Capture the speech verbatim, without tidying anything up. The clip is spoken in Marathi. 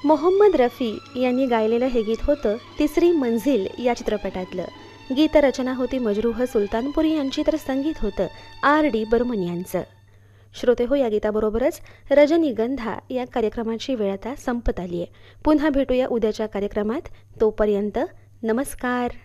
मोहम्मद रफी यांनी गायलेलं हे गीत होतं तिसरी मंजिल या चित्रपटातलं. गीतरचना होती मजरूह सुलतानपुरी यांची, तर संगीत होतं आर डी बर्मन यांचं. श्रोते हो, या गीताबरोबरच रजनीगंधा या कार्यक्रमाची वेळ आता संपत आली आहे. पुन्हा भेटूया उद्याच्या कार्यक्रमात. तोपर्यंत नमस्कार.